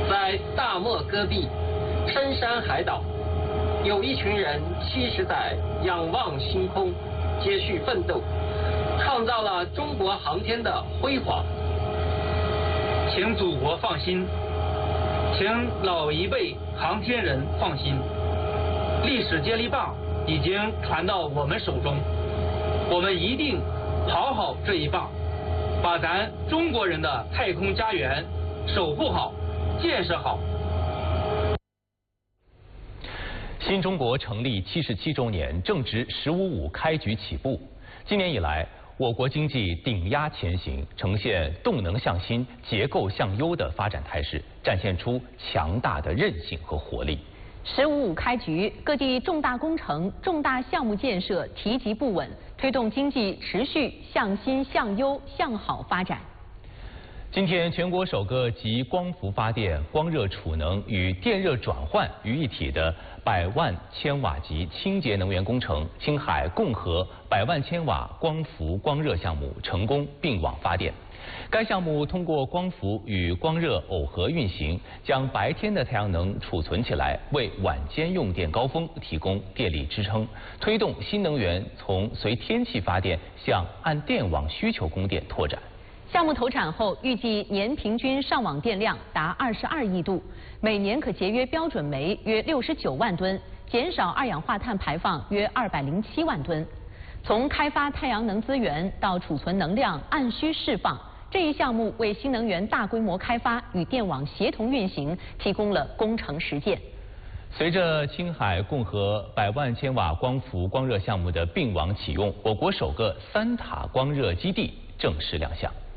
在大漠戈壁、深山海岛，有一群人70载仰望星空，接续奋斗，创造了中国航天的辉煌。 请祖国放心，请老一辈航天人放心，历史接力棒已经传到我们手中，我们一定好好这一棒，把咱中国人的太空家园守护好、建设好。 新中国成立77周年，正值“15.5”开局起步。今年以来，我国经济顶压前行，呈现动能向新、结构向优的发展态势，展现出强大的韧性和活力。 “15.5”开局，各地重大工程、重大项目建设提及不稳，推动经济持续向新、向优、向好发展。 今天，全国首个集光伏发电、光热储能与电热转换于一体的100万千瓦级清洁能源工程——青海共和100万千瓦光伏光热项目成功并网发电。该项目通过光伏与光热耦合运行，将白天的太阳能储存起来，为晚间用电高峰提供电力支撑，推动新能源从随天气发电向按电网需求供电拓展。 项目投产后，预计年平均上网电量达22亿度，每年可节约标准煤约69万吨，减少二氧化碳排放约207万吨。从开发太阳能资源到储存能量按需释放，这一项目为新能源大规模开发与电网协同运行提供了工程实践。 随着青海共和100万千瓦光伏光热项目的并网启用，我国首个3塔光热基地正式亮相。